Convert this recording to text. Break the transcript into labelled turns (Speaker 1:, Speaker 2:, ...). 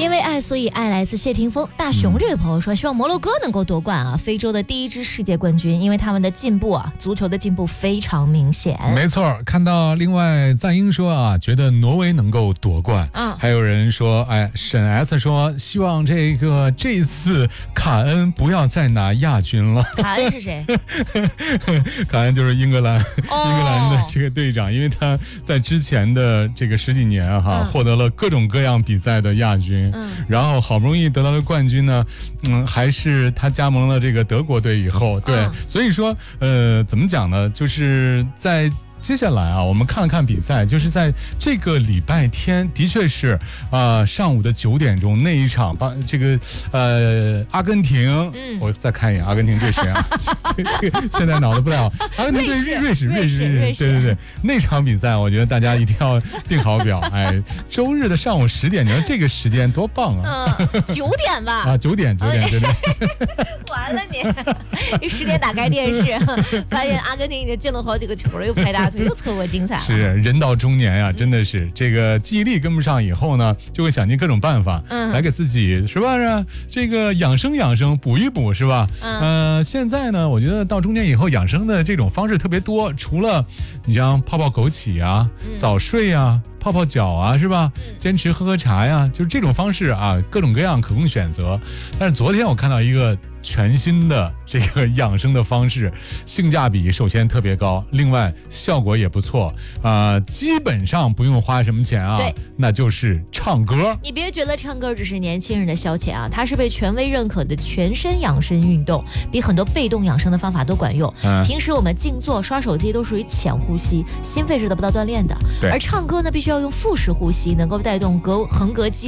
Speaker 1: 因为爱，所以爱来自谢霆锋。大熊这位朋友说，希望摩洛哥能够夺冠啊，非洲的第一支世界冠军，因为他们的进步啊，足球的进步非常明显。
Speaker 2: 没错，看到另外赞英说啊，觉得挪威能够夺冠。还有人说，哎，沈 S 说希望这一次卡恩不要再拿亚军了。
Speaker 1: 卡恩是谁？
Speaker 2: 卡恩就是英格兰的这个队长，因为他在之前的这个十几年获得了各种各样比赛的亚军，然后好不容易得到了冠军呢，还是他加盟了这个德国队以后，对，所以说怎么讲呢，就是在接下来啊，我们看了看比赛，就是在这个礼拜天，的确是上午的9点钟那一场，这个阿根廷，我再看一眼阿根廷对谁啊？现在脑子不太好，阿根廷对瑞士，对，那场比赛我觉得大家一定要定好表，哎，周日的上午10点，你说这个时间多棒啊
Speaker 1: ！9点吧？
Speaker 2: 啊，9点。
Speaker 1: 完了你10点打开电视，发现阿根廷已经进了好几个球了，又拍大腿，又错过精彩了。
Speaker 2: 是人到中年呀，真的是这个记忆力跟不上以后呢，就会想尽各种办法来给自己是吧？这个养生补一补是吧？现在呢，我觉得到中年以后养生的这种方式特别多，除了你像泡泡枸杞啊、早睡啊、泡泡脚啊，是吧？坚持喝茶呀，就是这种方式啊，各种各样可供选择。但是昨天我看到一个全新的这个养生的方式，性价比首先特别高，另外效果也不错基本上不用花什么钱啊，那就是唱歌。
Speaker 1: 你别觉得唱歌只是年轻人的消遣啊，它是被权威认可的全身养生运动，比很多被动养生的方法都管用。平时我们静坐刷手机都属于浅呼吸，心肺是得不到锻炼的，而唱歌呢必须要用腹式呼吸，能够带动横膈肌